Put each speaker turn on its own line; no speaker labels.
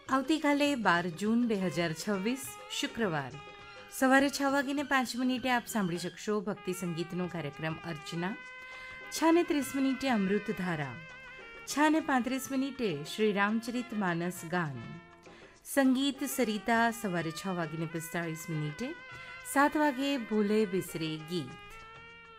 આવતીકાલે 12 જૂન 2026 શુક્રવાર સવારે 6:05 આપ સાંભળી શકશો ભક્તિ સંગીતનો કાર્યક્રમ અર્ચના. 6:30 અમૃતધારા, 6:35 શ્રી રામચરિત માનસ ગાન, સંગીત સરિતા સવારે 6:45 7 વાગે ભૂલે બિસરે ગીત.